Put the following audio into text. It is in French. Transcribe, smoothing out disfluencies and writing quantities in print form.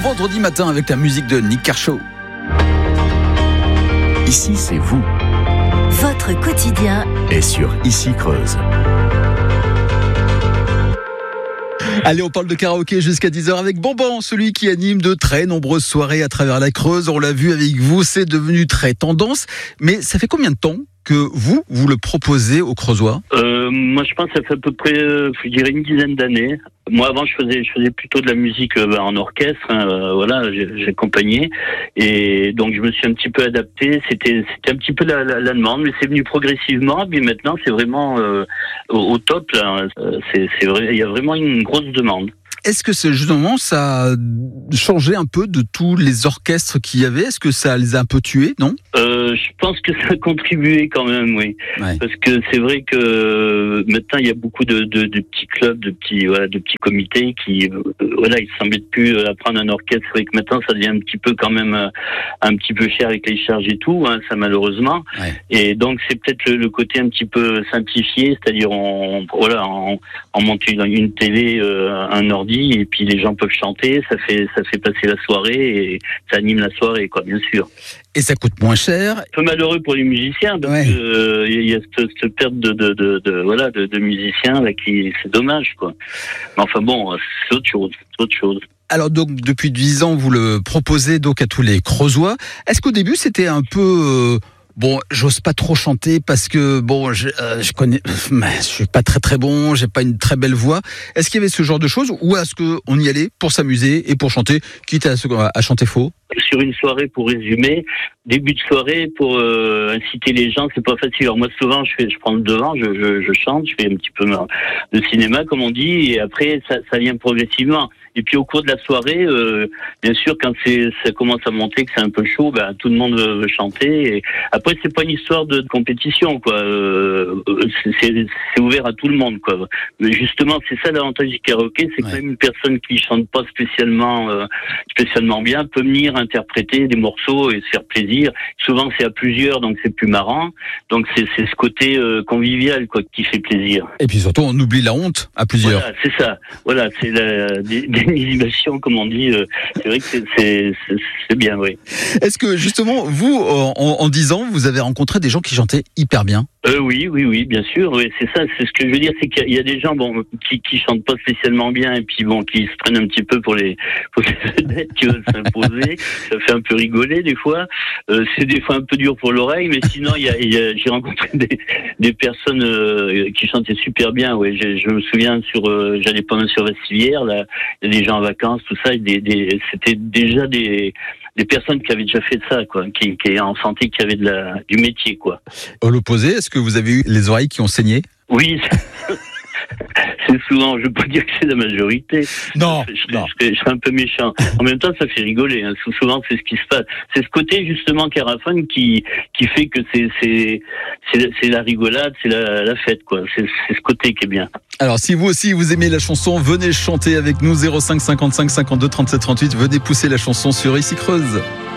vendredi matin avec la musique de Nick Kershaw. Ici, c'est vous. Votre quotidien Et sur Ici Creuse. Allez, on parle de karaoké jusqu'à 10h avec Bonbon, celui qui anime de très nombreuses soirées à travers la Creuse. On l'a vu avec vous, c'est devenu très tendance. Mais ça fait combien de temps que vous le proposez aux Creusois? Moi, je pense que ça fait à peu près, je dirais, une dizaine d'années. Moi, avant, je faisais plutôt de la musique en orchestre. Voilà, j'accompagnais. Et donc, je me suis un petit peu adapté. C'était un petit peu la demande, mais c'est venu progressivement. Puis maintenant, c'est vraiment au top. Là. C'est vrai, il y a vraiment une grosse demande. Est-ce que c'est justement ça a changé un peu de tous les orchestres qu'il y avait? Est-ce que ça les a un peu tués, non? Je pense que ça a contribué quand même, oui. Ouais. Parce que c'est vrai que maintenant il y a beaucoup de petits clubs, de petits comités qui ils s'embêtent plus à prendre un orchestre. C'est vrai que maintenant ça devient un petit peu quand même un petit peu cher avec les charges et tout, ça malheureusement. Ouais. Et donc c'est peut-être le côté un petit peu simplifié, c'est-à-dire on monte une télé, un ordi et puis les gens peuvent chanter, ça fait passer la soirée et ça anime la soirée, quoi, bien sûr. Et ça coûte moins cher. Un peu malheureux pour les musiciens parce que il y a cette perte de musiciens là qui, c'est dommage, quoi. Mais enfin bon, c'est autre chose. Alors donc depuis 10 ans vous le proposez donc à tous les Creusois. Est-ce qu'au début c'était un peu j'ose pas trop chanter parce que je suis pas très très bon, j'ai pas une très belle voix. Est-ce qu'il y avait ce genre de choses ou est-ce qu'on y allait pour s'amuser et pour chanter, quitte à chanter faux? Sur une soirée, pour résumer, début de soirée, pour inciter les gens, c'est pas facile. Alors moi, souvent, je prends le devant, je chante, je fais un petit peu de cinéma, comme on dit, et après, ça vient progressivement. Et puis au cours de la soirée, bien sûr, quand ça commence à monter, que c'est un peu chaud, tout le monde veut chanter. Et après, c'est pas une histoire de compétition, quoi. C'est ouvert à tout le monde, quoi. Mais justement, c'est ça l'avantage du karaoké, c'est que même une personne qui chante pas spécialement bien peut venir interpréter des morceaux et se faire plaisir. Souvent, c'est à plusieurs, donc c'est plus marrant. Donc c'est ce côté convivial, quoi, qui fait plaisir. Et puis surtout, on oublie la honte à plusieurs. Voilà, c'est ça. Voilà, c'est la dénihilation, comme on dit. C'est vrai que c'est bien, oui. Est-ce que justement, vous, en 10 ans, vous avez rencontré des gens qui chantaient hyper bien? Oui, bien sûr. Oui, c'est ça. C'est ce que je veux dire, c'est qu'il y a des gens, qui chantent pas spécialement bien et puis qui se prennent un petit peu pour les vedettes qui veulent s'imposer. Ça fait un peu rigoler des fois. C'est des fois un peu dur pour l'oreille, mais sinon, j'ai rencontré des personnes qui chantaient super bien. Ouais, je me souviens j'allais pendant sur Vassivière, là, il y a des gens en vacances, tout ça. C'était déjà des personnes qui avaient déjà fait ça, quoi, qui en santé, qui avaient du métier, quoi. Au l'opposé, est-ce que vous avez eu les oreilles qui ont saigné? Oui. C'est souvent, je peux dire que c'est la majorité. Non, je serais un peu méchant. En même temps, ça fait rigoler. Souvent, c'est ce qui se passe. C'est ce côté justement caraphone qui fait que c'est la rigolade, c'est la fête, quoi. C'est ce côté qui est bien. Alors, si vous aussi vous aimez la chanson, venez chanter avec nous 05 55 52 37 38. Venez pousser la chanson sur Ici Creuse.